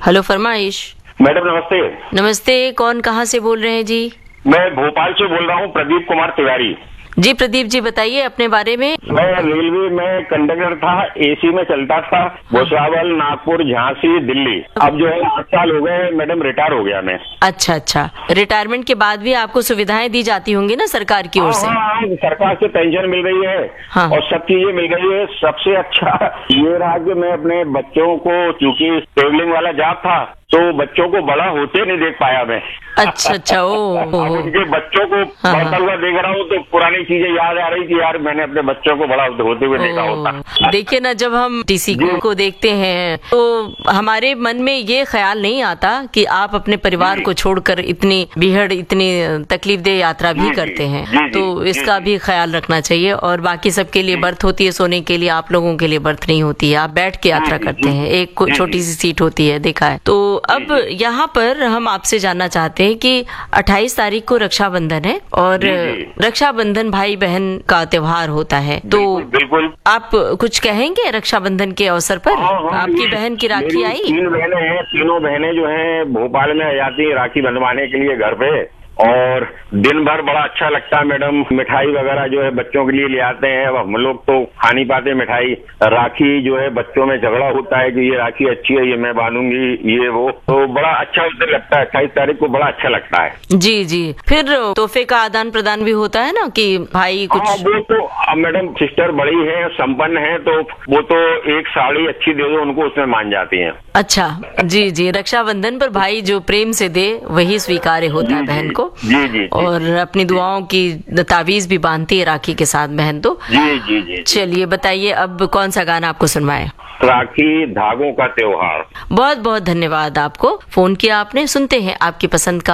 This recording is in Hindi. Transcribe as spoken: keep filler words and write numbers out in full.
हेलो फरमाइश। मैडम नमस्ते। नमस्ते, कौन कहाँ से बोल रहे हैं जी? मैं भोपाल से बोल रहा हूँ, प्रदीप कुमार तिवारी। जी प्रदीप जी, बताइए अपने बारे में। मैं रेलवे में कंडक्टर था, एसी में चलता था, भुसावल, नागपुर, झांसी, दिल्ली। अब जो है आठ साल हो गए मैडम, रिटायर हो गया मैं। अच्छा अच्छा, रिटायरमेंट के बाद भी आपको सुविधाएं दी जाती होंगी ना सरकार की ओर से? हाँ, हाँ, सरकार से पेंशन मिल रही है। हाँ। और सब चीजें मिल रही है। सबसे अच्छा ये रहा कि मैं अपने बच्चों को, चूंकि ट्रेवलिंग वाला जॉब था, तो बच्चों को बड़ा होते नहीं देख पाया मैं। अच्छा अच्छा, ओ उनके बच्चों को बढ़ता हुआ देख रहा हूँ तो पुरानी चीजें याद आ रही कि यार मैंने अपने बच्चों को बड़ा होते हुए देखा होता। देखिए ना, जब हम टीसी को देखते हैं तो हमारे मन में ये ख्याल नहीं आता कि आप अपने परिवार को छोड़कर इतनी भीड़, इतनी तकलीफ दे यात्रा भी करते हैं। तो इसका भी ख्याल रखना चाहिए। और बाकी सबके लिए बर्थ होती है सोने के लिए, आप लोगों के लिए बर्थ नहीं होती है। आप बैठ के यात्रा करते हैं, एक छोटी सी सीट होती है, देखा है। तो अब यहाँ पर हम आपसे जानना चाहते हैं कि अट्ठाईस तारीख को रक्षाबंधन है और रक्षाबंधन भाई बहन का त्योहार होता है, तो बिल्कुल आप कुछ कहेंगे रक्षाबंधन के अवसर पर? हाँ, हाँ, आपकी बहन की राखी आई? तीन बहनें हैं, तीनों बहनें जो हैं भोपाल में आ जाती है राखी बंधवाने के लिए घर पे। और दिन भर बड़ा अच्छा लगता है मैडम। मिठाई वगैरह जो है बच्चों के लिए ले आते हैं। अब हम लोग तो खा नहीं पाते मिठाई। राखी जो है बच्चों में झगड़ा होता है कि ये राखी अच्छी है, ये मैं बांधूंगी, ये वो, तो बड़ा अच्छा उसे लगता है। अट्ठाईस तारीख को बड़ा अच्छा लगता है। जी जी। फिर तोहफे का आदान प्रदान भी होता है ना कि भाई कुछ? हाँ, वो तो मैडम सिस्टर बड़ी है, संपन्न है, तो वो तो एक साड़ी अच्छी दे दो उनको, उसमें मान जाती है। अच्छा, जी जी। रक्षाबंधन पर भाई जो प्रेम से दे वही स्वीकार्य होता है बहन को। जी जी। और अपनी दुआओं की तावीज भी बांधती है राखी के साथ बहन तो। जी जी जी। चलिए बताइए अब कौन सा गाना आपको सुनवाएं? राखी धागों का त्योहार। बहुत बहुत धन्यवाद आपको, फोन किया आपने। सुनते हैं आपकी पसंद का